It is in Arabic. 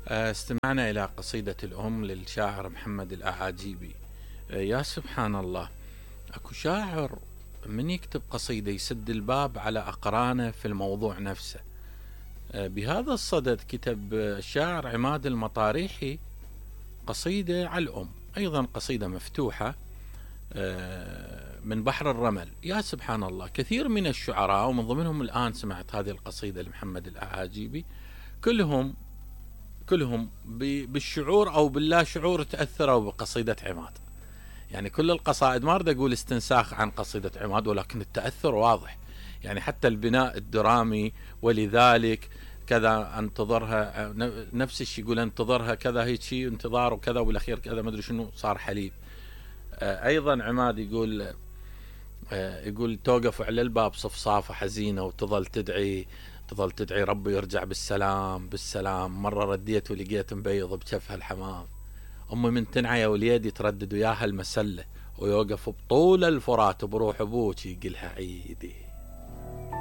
استمعنا إلى قصيدة الأم للشاعر محمد الأعاجيبي. يا سبحان الله، أكو شاعر من يكتب قصيدة يسد الباب على أقرانه في الموضوع نفسه. بهذا الصدد كتب الشاعر عماد المطاريحي قصيدة على الأم، أيضا قصيدة مفتوحة من بحر الرمل. يا سبحان الله، كثير من الشعراء ومن ضمنهم الآن سمعت هذه القصيدة لمحمد الأعاجيبي كلهم بالشعور أو باللا شعور تأثروا بقصيدة عماد. يعني كل القصائد، ما أريد أقول استنساخ عن قصيدة عماد، ولكن التأثر واضح. يعني حتى البناء الدرامي، ولذلك كذا انتظرها، نفس الشيء يقول انتظرها كذا، هيك شيء انتظار وكذا، والأخير كذا ما أدري شنو صار حليب. أيضا عماد يقول توقف على الباب صفصافة حزينة وتظل تدعي ربي يرجع بالسلام بالسلام. مرة رديت ولقيت مبيض بجفها الحمام. أمي من تنعى يا وليدي تردد وياها المسلة، ويوقف بطول الفرات بروح أبوك يقلها عيدي.